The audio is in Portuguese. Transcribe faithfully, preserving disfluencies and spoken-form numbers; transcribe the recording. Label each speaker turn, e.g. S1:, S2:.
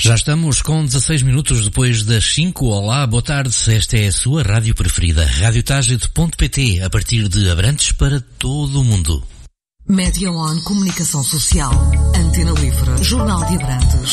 S1: Já estamos com dezasseis minutos depois das cinco. Olá, boa tarde. Esta é a sua rádio preferida, rádio tagit ponto pt, a partir de Abrantes para todo o mundo.
S2: Media One Comunicação Social, Antena Livre, Jornal de Abrantes,